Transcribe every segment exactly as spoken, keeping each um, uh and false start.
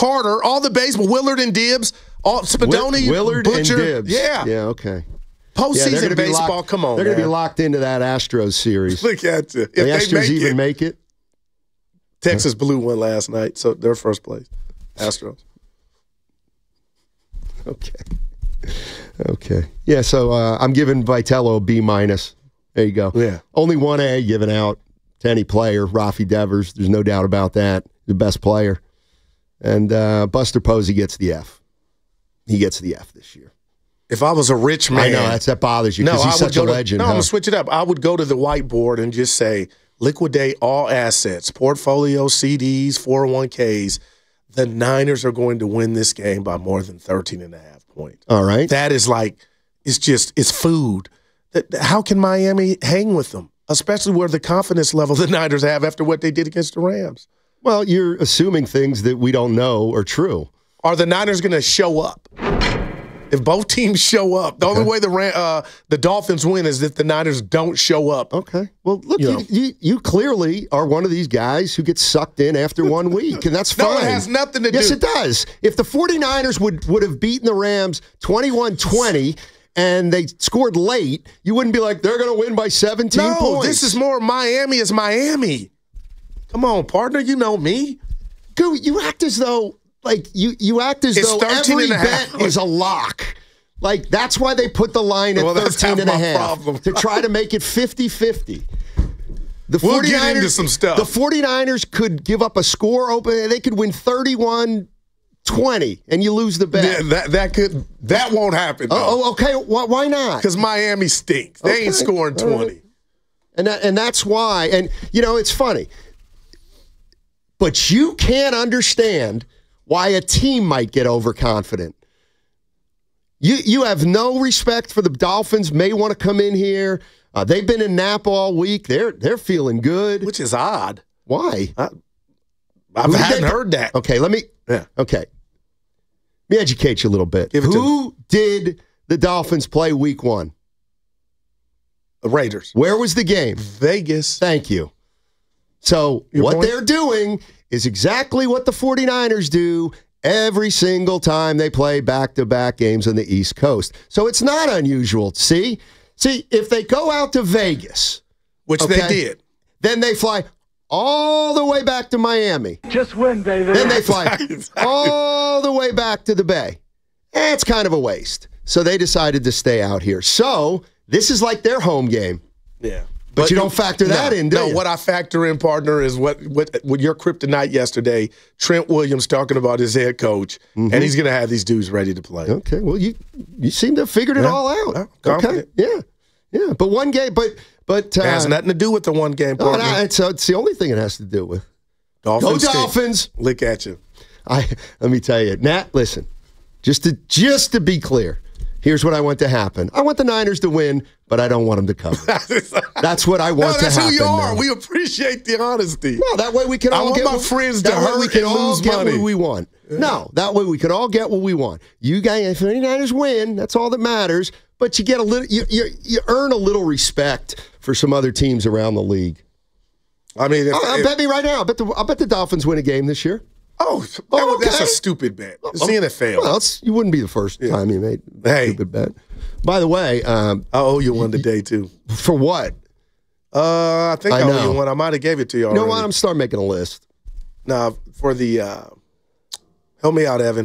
Carter, all the baseball, Willard and Dibbs, all Spadoni, Willard Butcher. and Dibbs. Yeah. Yeah, okay. Postseason yeah, baseball, locked, come on, They're going to be man. locked into that Astros series. Look at you. If the they Astros make even it, make it? Texas blew one last night, so they're first place. Astros. Okay. Okay. Yeah, so uh, I'm giving Vitello a B minus. There you go. Yeah. Only one A given out to any player, Rafi Devers. There's no doubt about that. The best player. And uh, Buster Posey gets the F. He gets the F this year. If I was a rich man. I know, that's, that bothers you because no, he's I would such a go legend. To, no, huh? I'm going to switch it up. I would go to the whiteboard and just say, liquidate all assets, portfolio, C Ds, four oh one Ks. The Niners are going to win this game by more than thirteen and a half points. All right. That is like, it's just, it's food. How can Miami hang with them, especially where the confidence level the Niners have after what they did against the Rams? Well, you're assuming things that we don't know are true. Are the Niners going to show up? If both teams show up, the okay. only way the uh, the Dolphins win is if the Niners don't show up. Okay. Well, look, you, you, you, you clearly are one of these guys who gets sucked in after one week, and that's fine. No, it has nothing to yes, do. Yes, it does. If the 49ers would, would have beaten the Rams twenty-one twenty and they scored late, you wouldn't be like, they're going to win by seventeen no, points. This is more Miami is Miami. Come on, partner, you know me. Dude, you act as though, like, you, you act as it's though every bet half. is a lock. Like, that's why they put the line at well, thirteen and a half problem. to try to make it fifty-fifty. The we'll get into some stuff. The 49ers could give up a score open. They could win thirty-one twenty, and you lose the bet. Yeah, that, that, could, that won't happen. Oh, oh, okay. Why, why not? Because Miami stinks. They okay. ain't scoring twenty. Right. And, that, and that's why. And, you know, it's funny. But you can't understand why a team might get overconfident. You you have no respect for the Dolphins. May want to come in here. Uh, they've been in Napa all week. They're they're feeling good. Which is odd. Why? I, I haven't heard that. Okay, let me. Yeah. Okay. Let me educate you a little bit. Give it to Who did the Dolphins play week one? The Raiders. Where was the game? Vegas. Thank you. So Your what point? they're doing is exactly what the 49ers do every single time they play back-to-back games on the East Coast. So it's not unusual. See? See, if they go out to Vegas, which okay, they did, then they fly all the way back to Miami. Just win, baby. Then they fly all the way back to the Bay. Eh, it's kind of a waste. So they decided to stay out here. So this is like their home game. Yeah. But, but you don't factor no, that in, do no, you? what I factor in, partner, is what what, what your kryptonite yesterday, Trent Williams talking about his head coach, mm-hmm. and he's going to have these dudes ready to play. Okay, well, you you seem to have figured it yeah. all out. Yeah, okay, yeah, yeah. But one game, but but uh, it has nothing to do with the one game, partner. Oh, no, it's, uh, it's the only thing it has to do with. Dolphins. Go Dolphins! Look at you. I let me tell you, Nat. Listen, just to just to be clear. Here's what I want to happen. I want the Niners to win, but I don't want them to cover. That's what I want no, that's to happen. That's who you are. Now. We appreciate the honesty. No, that way we can I all want get my friends to that way hurt we can and all lose get money. what we want. Yeah. No, that way we can all get what we want. You guys, if the Niners win, that's all that matters. But you get a little, you you, you earn a little respect for some other teams around the league. I mean, if, I'll, if, bet me right now. I bet the I bet the Dolphins win a game this year. Oh, that, oh okay. that's a stupid bet. It's the N F L. Well, it's, you wouldn't be the first yeah. time you made a hey. stupid bet. By the way, um, I owe you one today too. For what? Uh, I think I, I owe you one. I might have gave it to you already. You know what? I'm starting making a list. Nah, for the uh, help me out, Evan.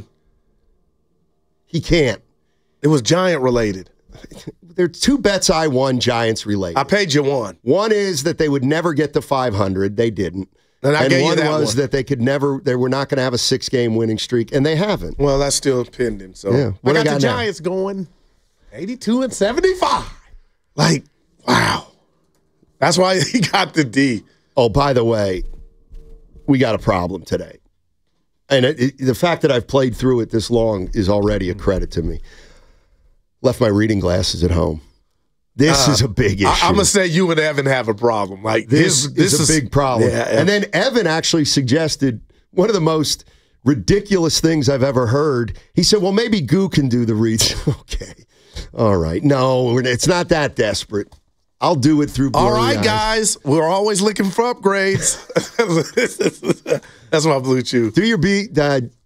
He can't. It was Giant related. There are two bets I won Giants related. I paid you one. One is that they would never get to five hundred. They didn't. And, I and gave one you that was one. that they could never, they were not going to have a six-game winning streak, and they haven't. Well, that's still pending. So yeah. I got, I got the Giants now? going eighty-two and seventy-five. Like, wow. That's why he got the D. Oh, by the way, we got a problem today. And it, it, the fact that I've played through it this long is already a credit to me. Left my reading glasses at home. This uh, is a big issue. I, I'm going to say you and Evan have a problem. Like This, his, this is a big problem. Yeah, and then Evan actually suggested one of the most ridiculous things I've ever heard. He said, well, maybe Goo can do the reads. Okay. All right. No, it's not that desperate. I'll do it through blurry All right, eyes. guys. We're always looking for upgrades. That's my blue chew. Do your beat. Uh,